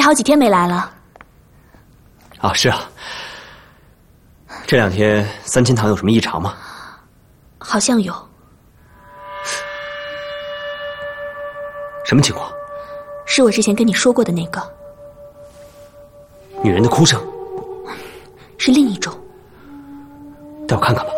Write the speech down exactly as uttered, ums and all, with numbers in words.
好几天没来了。 啊，是啊。这两天三清堂有什么异常吗？ 好像有。 什么情况？ 是我之前跟你说过的那个。 女人的哭声。 是另一种。 带我看看吧。